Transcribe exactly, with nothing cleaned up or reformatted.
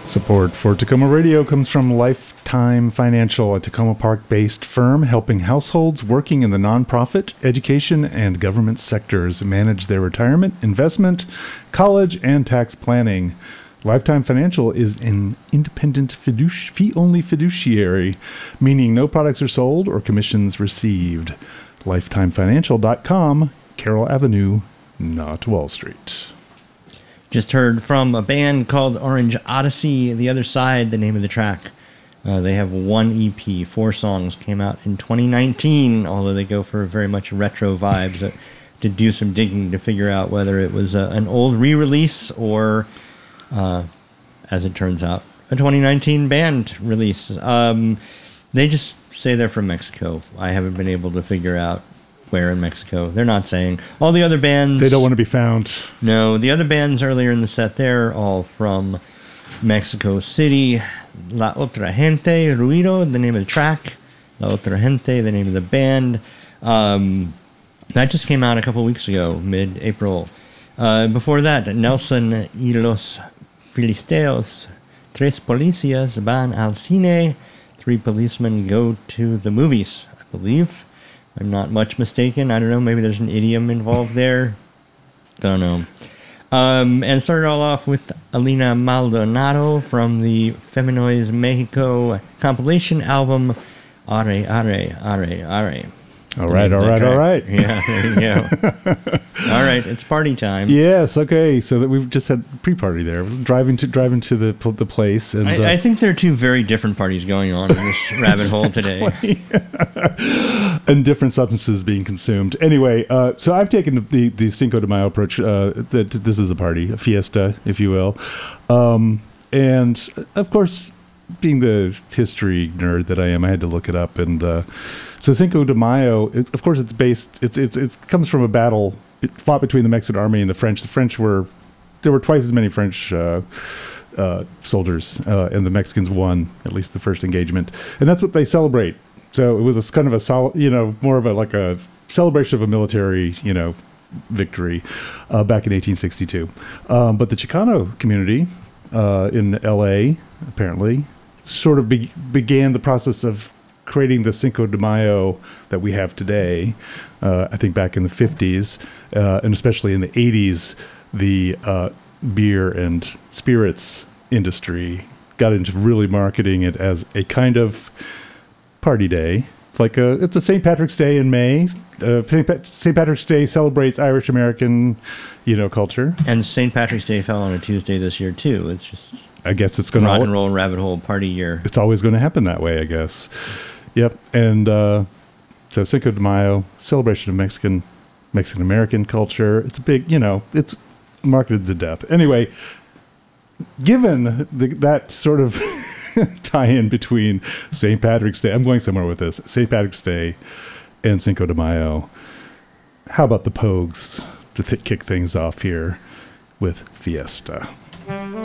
Support for Tacoma Radio comes from Lifetime Financial, a Tacoma Park-based firm helping households working in the nonprofit, education, and government sectors manage their retirement, investment, college, and tax planning. Lifetime Financial is an independent fiduci- fee-only fiduciary, meaning no products are sold or commissions received. lifetime financial dot com, Carroll Avenue, not Wall Street. Just heard from a band called Orange Odyssey, The Other Side, the name of the track. Uh, they have one E P, four songs, came out in twenty nineteen, although they go for very much retro vibes. Uh, to do some digging to figure out whether it was uh, an old re-release or, uh, as it turns out, a twenty nineteen band release. Um, they just say they're from Mexico. I haven't been able to figure out where in Mexico. They're not saying. All the other bands... They don't want to be found. No, the other bands earlier in the set, they're all from Mexico City. La Otra Gente, Ruido, the name of the track. La Otra Gente, the name of the band. Um, that just came out a couple weeks ago, mid-April. Uh, before that, Nelson y los Filisteos, Tres Policías van al cine. Three policemen go to the movies, I believe. I'm not much mistaken. I don't know. Maybe there's an idiom involved there. Don't know. Um, and started all off with Alina Maldonado from the Feminoids Mexico compilation album, Are, Are, Are, Are. All right, all right, all right. Yeah, there you go. All right, it's party time. Yes, okay. So that we've just had pre-party there, driving to driving to the the place, and I, uh, I think there are two very different parties going on in this rabbit hole today, and different substances being consumed. Anyway, uh, so I've taken the, the the Cinco de Mayo approach. Uh, that this is a party, a fiesta, if you will, um, and of course, being the history nerd that I am, I had to look it up. And uh, so Cinco de Mayo, it, of course, it's based. It's it's it comes from a battle fought between the Mexican army and the French. The French were there were twice as many French uh, uh, soldiers, uh, and the Mexicans won at least the first engagement, and that's what they celebrate. So it was a kind of a solid, you know, more of a like a celebration of a military, you know, victory uh, back in eighteen sixty-two. Um, but the Chicano community uh, in L A apparently sort of be- began the process of creating the Cinco de Mayo that we have today. Uh, I think back in the fifties, uh, and especially in the eighties, the uh, beer and spirits industry got into really marketing it as a kind of party day. Like a, it's a Saint Patrick's Day in May. Uh, Saint Pa- Saint Patrick's Day celebrates Irish American, you know, culture. And Saint Patrick's Day fell on a Tuesday this year too. It's just I guess it's going to rock and roll rabbit hole party year. It's always going to happen that way, I guess. Yep. And uh, so Cinco de Mayo, celebration of Mexican Mexican American culture. It's a big, you know, it's marketed to death. Anyway, given the, that sort of tie-in between Saint Patrick's Day, I'm going somewhere with this, Saint Patrick's Day and Cinco de Mayo, how about the Pogues to th- kick things off here with Fiesta?